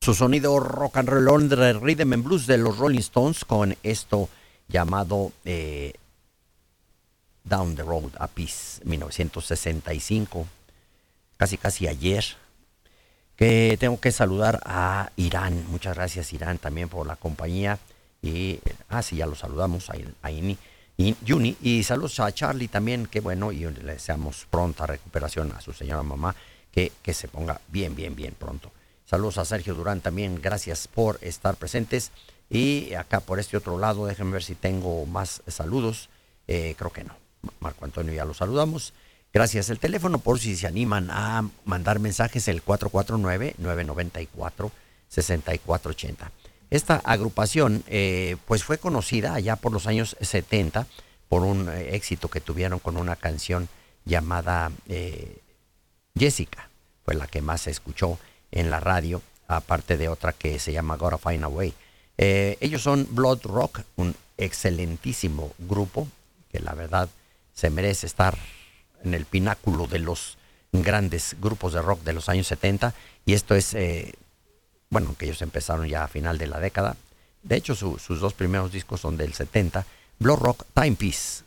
Su sonido rock and roll, rhythm and blues de los Rolling Stones con esto llamado Down the Road a Peace, 1965, casi ayer. Que tengo que saludar a Irán. Muchas gracias, Irán, también por la compañía. Y, sí, ya lo saludamos a Ini y Juni. Y saludos a Charlie también, que bueno, y le deseamos pronta recuperación a su señora mamá, que se ponga bien pronto. Saludos a Sergio Durán también, gracias por estar presentes. Y acá por este otro lado, déjenme ver si tengo más saludos. Creo que no. Marco Antonio ya lo saludamos. Gracias. El teléfono, por si se animan a mandar mensajes, el 449-994-6480. Esta agrupación pues fue conocida allá por los años 70 por un éxito que tuvieron con una canción llamada Jessica. Fue la que más se escuchó en la radio, aparte de otra que se llama Gotta Find a Way. Ellos son Blood Rock, un excelentísimo grupo que la verdad se merece estar en el pináculo de los grandes grupos de rock de los años 70. Y esto es, que ellos empezaron ya a final de la década. De hecho, sus dos primeros discos son del 70. Blood Rock Timepiece.